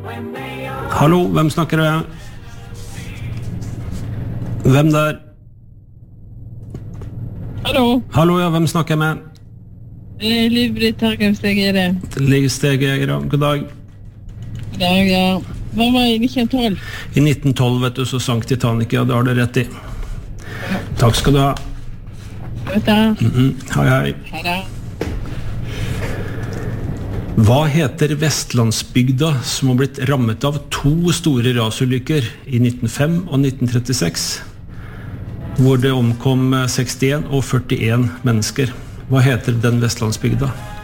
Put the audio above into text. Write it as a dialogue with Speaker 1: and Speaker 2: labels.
Speaker 1: Hallo, hvem snakker du? Hvem der?
Speaker 2: Hallo.
Speaker 1: Hallo, ja, hvem snakker jeg med?
Speaker 2: Liv-Britt Herkenstegere.
Speaker 1: Liv Stegegere, god dag.
Speaker 2: God dag, ja. Hva var i 1912?
Speaker 1: I 1912, vet du, så sank Titanic, ja, det har du rett i. Takk skal du ha.
Speaker 2: Vet du?
Speaker 1: Hei, hei.
Speaker 2: Hei da.
Speaker 1: Hva heter Vestlandsbygda som har blitt rammet av 2 store rasulykker i 1905 og 1936, hvor det omkom 61 og 41 mennesker? Hva heter den Vestlandsbygda?